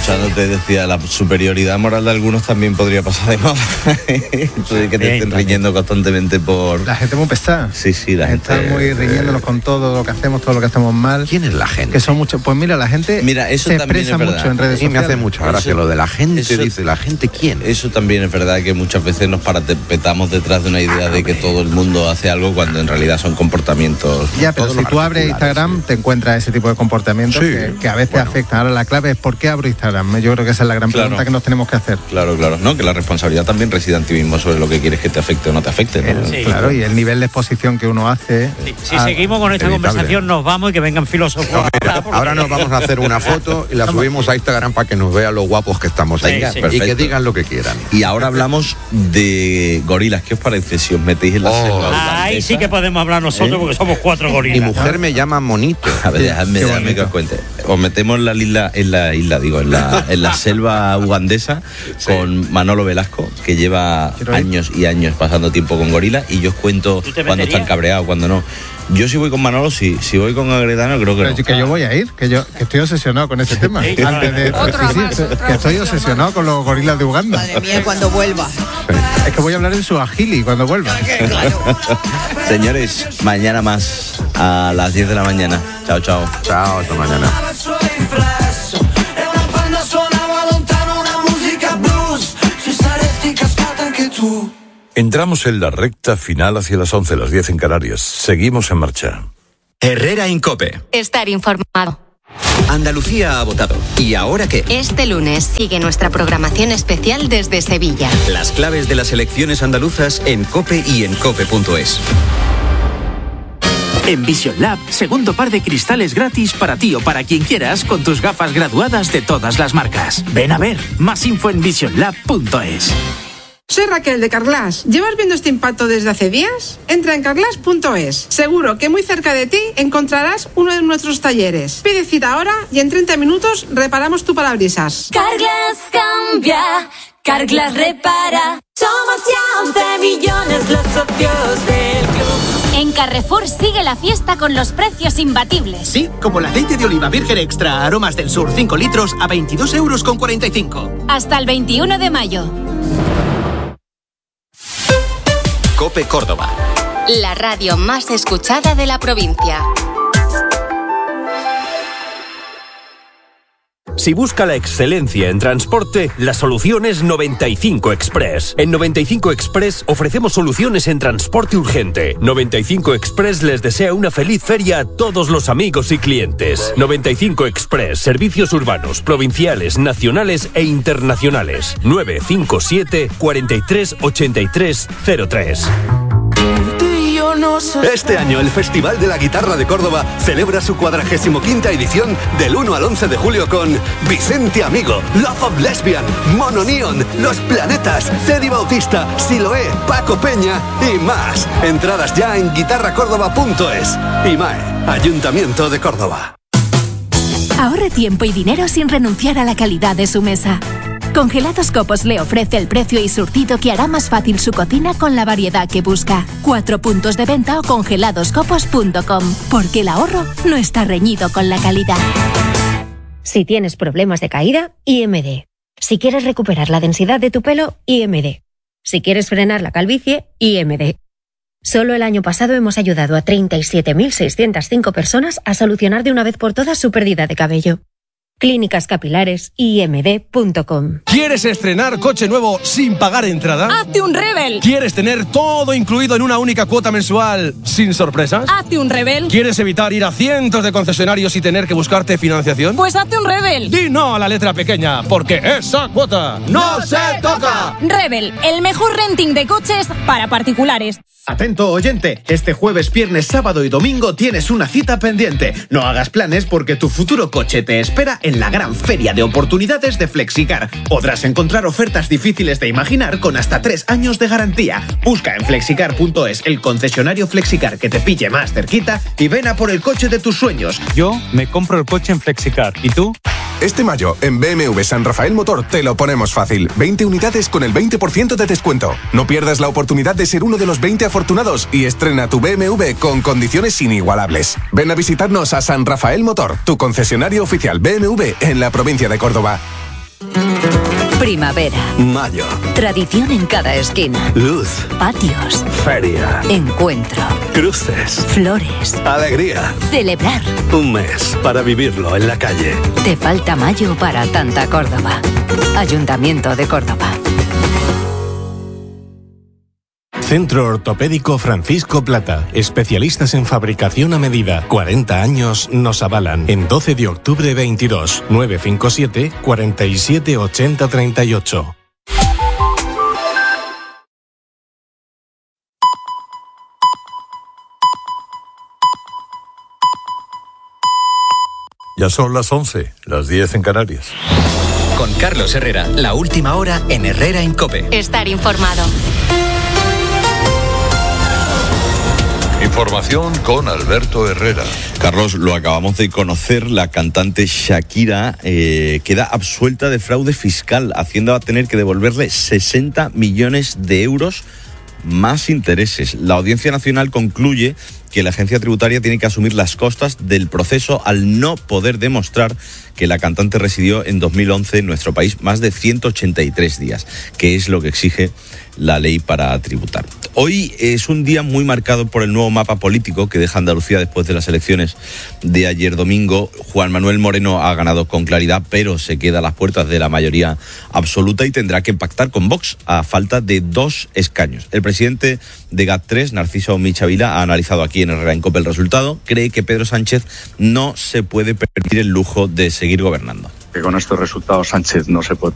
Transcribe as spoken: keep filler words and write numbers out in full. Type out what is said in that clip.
escuchándote decía, la superioridad moral de algunos también podría pasar de moda. Eso de que te estén riñendo constantemente por... La gente muy pesada. Sí, sí, la, la gente... Está muy riñéndonos con todo lo que hacemos, todo lo que hacemos mal. ¿Quién es la gente? Que son muchos. Pues mira, la gente mira, eso se también expresa es mucho en redes sí, sociales. me hace mucha gracia eso, lo de la gente, eso, dice, ¿la gente quién? Eso también es verdad, que muchas veces nos parapetamos detrás de una idea ah, de que todo el mundo hace algo cuando en realidad son comportamientos... Ya, pero si tú abres Instagram, sí. te encuentras ese tipo de comportamientos sí. que, que a veces bueno. afectan. Ahora la clave es ¿por qué abro Instagram? Yo creo que esa es la gran claro. pregunta que nos tenemos que hacer. Claro, claro. No, que la responsabilidad también reside en ti mismo sobre lo que quieres que te afecte o no te afecte, ¿no? El, sí. Claro, y el nivel de exposición que uno hace... Sí. Si a, seguimos con esta evitable. conversación nos vamos y que vengan filósofos. No, mira, porque... Ahora nos vamos a hacer una foto y la subimos a Instagram para que nos vean los guapos que estamos ahí. Sí, sí. Y que digan lo que quieran. Y ahora hablamos de gorilas. ¿Qué os parece si os metéis en la oh. selva? Ahí sí que podemos hablar nosotros ¿Eh? porque somos cuatro gorilas. Mi mujer ¿no? me llama monito. A ver, dejadme, dejadme que os cuente. Os metemos en la isla, en la isla, digo, en la, en la selva ugandesa sí. con Manolo Velasco, que lleva Quiero años ir. y años pasando tiempo con gorilas, y yo os cuento cuando están cabreados, cuando no. Yo si voy con Manolo, sí. Si voy con Agredano, creo que Pero no. Que yo voy a ir, que yo que estoy obsesionado con este tema. Sí, Antes de sí, que estoy obsesionado con los gorilas de Uganda. Madre mía, cuando vuelva. Es que voy a hablar en su agili cuando vuelva. Claro. Señores, mañana más a las diez de la mañana. Chao, chao. Chao, hasta mañana. Entramos en la recta final hacia las once, las diez en Canarias. Seguimos en marcha. Herrera en COPE. Estar informado. Andalucía ha votado. ¿Y ahora qué? Este lunes sigue nuestra programación especial desde Sevilla. Las claves de las elecciones andaluzas en COPE y en cope punto es. En Vision Lab, segundo par de cristales gratis para ti o para quien quieras con tus gafas graduadas de todas las marcas. Ven a ver. Más info en vision lab punto es. Soy Raquel de Carglass. ¿Llevas viendo este impacto desde hace días? Entra en carglass punto es. Seguro que muy cerca de ti encontrarás uno de nuestros talleres. Pide cita ahora y en treinta minutos reparamos tu parabrisas. Carglass cambia, Carglass repara. Somos ya once millones los socios del club. En Carrefour sigue la fiesta con los precios imbatibles. Sí, como el aceite de oliva virgen extra Aromas del Sur cinco litros a veintidós euros con cuarenta y cinco. Hasta el veintiuno de mayo. COPE Córdoba. La radio más escuchada de la provincia. Si busca la excelencia en transporte, la solución es noventa y cinco Express. En noventa y cinco Express ofrecemos soluciones en transporte urgente. noventa y cinco Express les desea una feliz feria a todos los amigos y clientes. noventa y cinco Express, servicios urbanos, provinciales, nacionales e internacionales. nueve cinco siete, cuarenta y tres, ochenta y tres, cero tres. Este año el Festival de la Guitarra de Córdoba celebra su cuadragésimo quinta edición del uno al once de julio con Vicente Amigo, Love of Lesbian, Mono Neon, Los Planetas, Teddy Bautista, Siloé, Paco Peña y más. Entradas ya en guitarra córdoba punto es. IMAE, Ayuntamiento de Córdoba. Ahorre tiempo y dinero sin renunciar a la calidad de su mesa. Congelados Copos le ofrece el precio y surtido que hará más fácil su cocina con la variedad que busca. Cuatro puntos de venta o congelados copos punto com, porque el ahorro no está reñido con la calidad. Si tienes problemas de caída, I M D. Si quieres recuperar la densidad de tu pelo, I M D. Si quieres frenar la calvicie, I M D. Solo el año pasado hemos ayudado a treinta y siete mil seiscientas cinco personas a solucionar de una vez por todas su pérdida de cabello. Clínicas Capilares, I M D punto com. ¿Quieres estrenar coche nuevo sin pagar entrada? ¡Hazte un Rebel! ¿Quieres tener todo incluido en una única cuota mensual sin sorpresas? ¡Hazte un Rebel! ¿Quieres evitar ir a cientos de concesionarios y tener que buscarte financiación? Pues hazte un Rebel. Di no a la letra pequeña, porque esa cuota no se toca. Rebel, el mejor renting de coches para particulares. Atento oyente, este jueves, viernes, sábado y domingo tienes una cita pendiente. No hagas planes porque tu futuro coche te espera en la gran feria de oportunidades de Flexicar. Podrás encontrar ofertas difíciles de imaginar con hasta tres años de garantía. Busca en flexicar punto es el concesionario Flexicar que te pille más cerquita y ven a por el coche de tus sueños. Yo me compro el coche en Flexicar. ¿Y tú? Este mayo, en B M W San Rafael Motor, te lo ponemos fácil. veinte unidades con el veinte por ciento de descuento. No pierdas la oportunidad de ser uno de los veinte afortunados y estrena tu B M W con condiciones inigualables. Ven a visitarnos a San Rafael Motor, tu concesionario oficial B M W en la provincia de Córdoba. Primavera. Mayo. Tradición en cada esquina. Luz. Patios. Feria. Encuentro. Cruces. Flores. Alegría. Celebrar. Un mes para vivirlo en la calle. Te falta mayo para tanta Córdoba. Ayuntamiento de Córdoba. Centro Ortopédico Francisco Plata. Especialistas en fabricación a medida. cuarenta años nos avalan. En doce de octubre veintidós. nueve cinco siete, cuarenta y siete, ochenta, treinta y ocho. Ya son las once, las diez en Canarias. Con Carlos Herrera, la última hora en Herrera en COPE. Estar informado. Información con Alberto Herrera. Carlos, lo acabamos de conocer, la cantante Shakira eh, queda absuelta de fraude fiscal. Hacienda va a tener que devolverle sesenta millones de euros más intereses. La Audiencia Nacional concluye que la agencia tributaria tiene que asumir las costas del proceso al no poder demostrar que la cantante residió en dos mil once en nuestro país más de ciento ochenta y tres días, que es lo que exige la ley para tributar. Hoy es un día muy marcado por el nuevo mapa político que deja Andalucía después de las elecciones de ayer domingo. Juan Manuel Moreno ha ganado con claridad, pero se queda a las puertas de la mayoría absoluta y tendrá que pactar con Vox a falta de dos escaños. El presidente de G A T tres, Narciso Michavila, ha analizado aquí en Herrera en COPE el resultado. Cree que Pedro Sánchez no se puede permitir el lujo de seguir gobernando. Que con estos resultados Sánchez no se puede